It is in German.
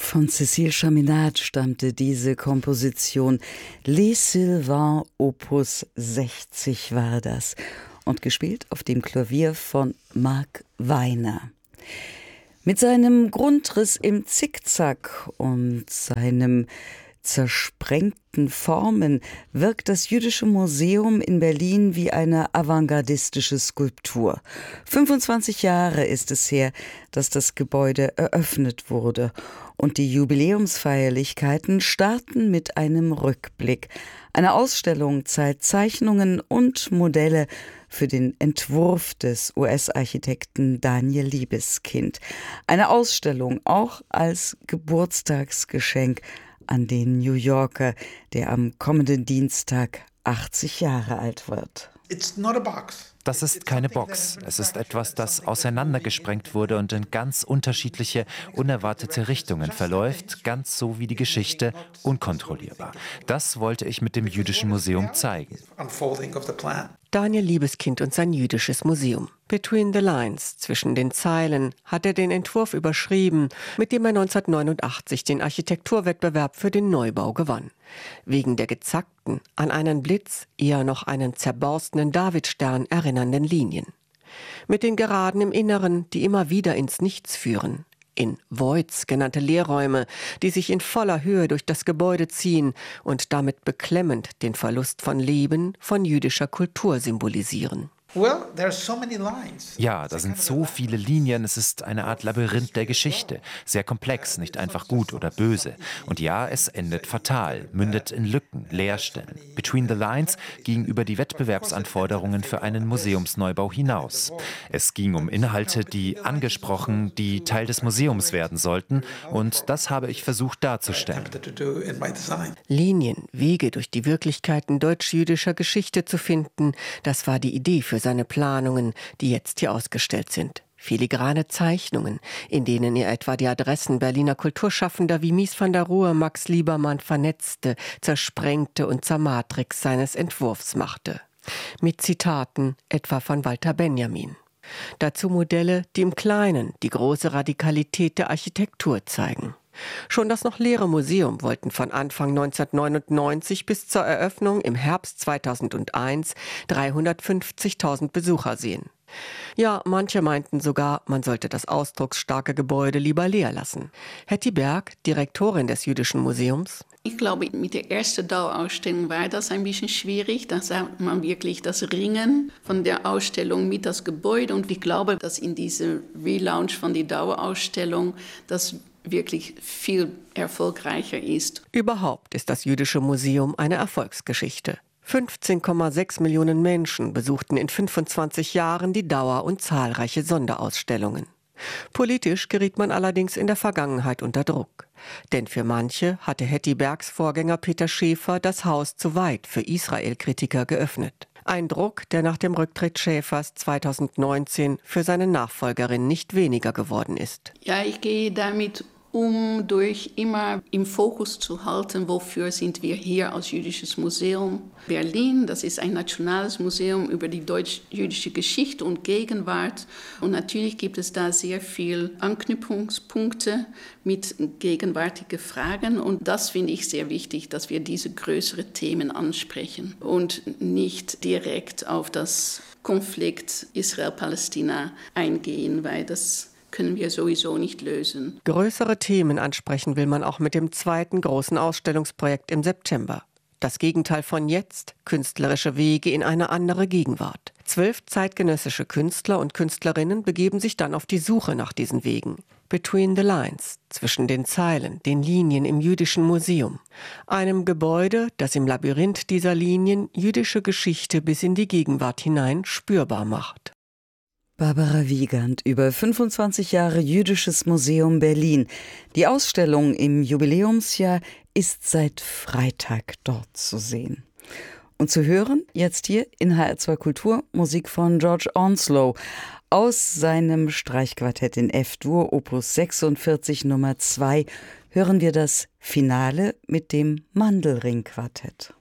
Von Cécile Chaminade stammte diese Komposition. Les Sylvains Opus 60 war das und gespielt auf dem Klavier von Marc Weiner. Mit seinem Grundriss im Zickzack und seinem zersprengten Formen wirkt das Jüdische Museum in Berlin wie eine avantgardistische Skulptur. 25 Jahre ist es her, dass das Gebäude eröffnet wurde. Und die Jubiläumsfeierlichkeiten starten mit einem Rückblick. Eine Ausstellung zeigt Zeichnungen und Modelle für den Entwurf des US-Architekten Daniel Libeskind. Eine Ausstellung auch als Geburtstagsgeschenk an den New Yorker, der am kommenden Dienstag 80 Jahre alt wird. Das ist keine Box. Es ist etwas, das auseinandergesprengt wurde und in ganz unterschiedliche, unerwartete Richtungen verläuft, ganz so wie die Geschichte, unkontrollierbar. Das wollte ich mit dem Jüdischen Museum zeigen. Daniel Libeskind und sein Jüdisches Museum. Between the Lines, zwischen den Zeilen, hat er den Entwurf überschrieben, mit dem er 1989 den Architekturwettbewerb für den Neubau gewann. Wegen der gezackten, an einen Blitz, eher noch einen zerborstenen Davidstern erinnernden Linien. Mit den Geraden im Inneren, die immer wieder ins Nichts führen. In Voids genannte Leerräume, die sich in voller Höhe durch das Gebäude ziehen und damit beklemmend den Verlust von Leben, von jüdischer Kultur symbolisieren. Ja, da sind so viele Linien, es ist eine Art Labyrinth der Geschichte. Sehr komplex, nicht einfach gut oder böse. Und ja, es endet fatal, mündet in Lücken, Leerstellen. Between the Lines ging über die Wettbewerbsanforderungen für einen Museumsneubau hinaus. Es ging um Inhalte, die angesprochen, die Teil des Museums werden sollten. Und das habe ich versucht darzustellen. Linien, Wege durch die Wirklichkeiten deutsch-jüdischer Geschichte zu finden, das war die Idee für seine Planungen, die jetzt hier ausgestellt sind. Filigrane Zeichnungen, in denen er etwa die Adressen Berliner Kulturschaffender wie Mies van der Rohe, Max Liebermann vernetzte, zersprengte und zur Matrix seines Entwurfs machte. Mit Zitaten etwa von Walter Benjamin. Dazu Modelle, die im Kleinen die große Radikalität der Architektur zeigen. Schon das noch leere Museum wollten von Anfang 1999 bis zur Eröffnung im Herbst 2001 350.000 Besucher sehen. Ja, manche meinten sogar, man sollte das ausdrucksstarke Gebäude lieber leer lassen. Hetty Berg, Direktorin des Jüdischen Museums. Ich glaube, mit der ersten Dauerausstellung war das ein bisschen schwierig. Da sah man wirklich das Ringen von der Ausstellung mit das Gebäude. Und ich glaube, dass in diesem Relaunch von der Dauerausstellung das wirklich viel erfolgreicher ist. Überhaupt ist das Jüdische Museum eine Erfolgsgeschichte. 15,6 Millionen Menschen besuchten in 25 Jahren die Dauer und zahlreiche Sonderausstellungen. Politisch geriet man allerdings in der Vergangenheit unter Druck. Denn für manche hatte Hetty Bergs Vorgänger Peter Schäfer das Haus zu weit für Israel-Kritiker geöffnet. Ein Druck, der nach dem Rücktritt Schäfers 2019 für seine Nachfolgerin nicht weniger geworden ist. Ja, ich gehe damit durch immer im Fokus zu halten, wofür sind wir hier als Jüdisches Museum Berlin. Das ist ein nationales Museum über die deutsch-jüdische Geschichte und Gegenwart. Und natürlich gibt es da sehr viele Anknüpfungspunkte mit gegenwärtigen Fragen. Und das finde ich sehr wichtig, dass wir diese größeren Themen ansprechen und nicht direkt auf das Konflikt Israel-Palästina eingehen, weil das können wir sowieso nicht lösen. Größere Themen ansprechen will man auch mit dem zweiten großen Ausstellungsprojekt im September. Das Gegenteil von jetzt, künstlerische Wege in eine andere Gegenwart. 12 zeitgenössische Künstler und Künstlerinnen begeben sich dann auf die Suche nach diesen Wegen. Between the Lines, zwischen den Zeilen, den Linien im Jüdischen Museum. Einem Gebäude, das im Labyrinth dieser Linien jüdische Geschichte bis in die Gegenwart hinein spürbar macht. Barbara Wiegand über 25 Jahre Jüdisches Museum Berlin. Die Ausstellung im Jubiläumsjahr ist seit Freitag dort zu sehen. Und zu hören jetzt hier in HR2 Kultur Musik von George Onslow aus seinem Streichquartett in F-Dur, Opus 46 Nummer 2, hören wir das Finale mit dem Mandelring-Quartett.